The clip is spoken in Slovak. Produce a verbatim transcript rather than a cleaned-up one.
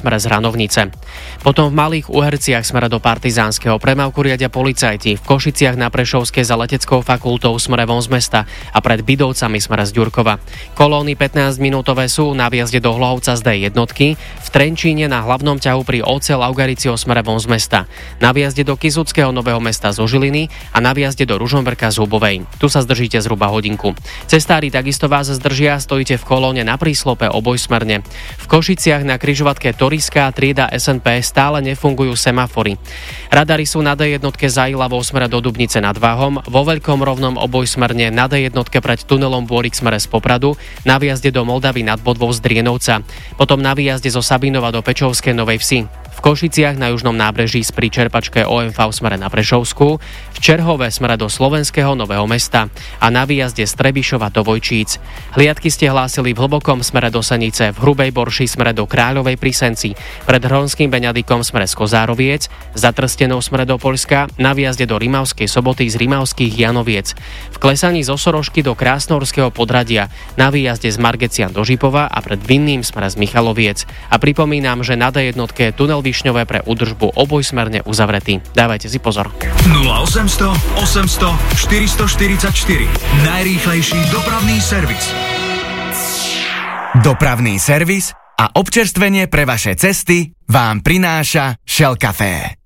smere z Hranovnice. Potom v Malých Uherciach smere do Partizánskeho premávku riadia policajti, v Košiciach na Prešovskej za leteckou fakultou smere von z mesta a pred Bidovcami smere z Ďurkova. Kolóny pätnásťminútové sú na výjazde do Hlohovca z dé jednotky, v Trenčíne na hlavnom ťahu pri Ocel Augaricio smere von z mesta, na výjazde do Kysuckého Nového Mesta zo Žiliny a na výjazde do Ružomberka z Hubovej. Tu sa zdržíte zhruba hodinku. Cestári takisto vás zdržia, stojíte v kolóne na príslope obojsmerne. V Košiciach na križovatke Toriská trieda es en pé stále nefungujú semafory. Radary sú na dé jednotke za Ilavou smere do Dubnice nad Váhom, vo Veľkom Rovnom obojsmerne na dé jednotke pred tunelom Bôrik smere z Popradu, na výjazde do Moldavy nad Bodvou z Drienovca, potom na výjazde zo Sabinova do Pečovskej Novej Vsi. V Košiciach na južnom nábreží pri čerpačke ó em vé smere na Prešovskú, v Čerhove smere do Slovenského Nového Mesta a na výjazde z Trebišova do Vojčíc. Hliadky ste hlásili v Hlbokom smere do Senice, v Hrubej Borši smere do Kráľovej pri Senci, pred Hronským Beňadikom smere z Kozároviec, za Trstenou smere do Poľska, na výjazde do Rimavskej Soboty z Rimavských Janoviec, v klesaní z Osorožky do Krásnorského Podradia, na výjazde z Margecian do Žipova a pred Vinným smere z Michaloviec. A pripomínam, že na dé jednotke je tunel Višňové pre údržbu obojsmerne uzavretý. Dávajte si pozor. nula osemsto osemsto štyristoštyridsaťštyri. Najrýchlejší dopravný servis. Dopravný servis a občerstvenie pre vaše cesty vám prináša Shell Café.